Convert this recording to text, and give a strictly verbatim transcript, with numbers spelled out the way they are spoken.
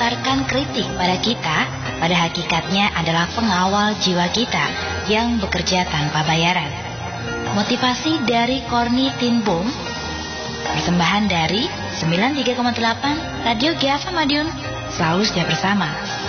melontarkan kritik pada kita, pada hakikatnya adalah pengawal jiwa kita yang bekerja tanpa bayaran. Motivasi dari Corny Tin Boom, persembahan dari sembilan puluh tiga koma delapan Radio G F A Madiun, selalu setia bersama.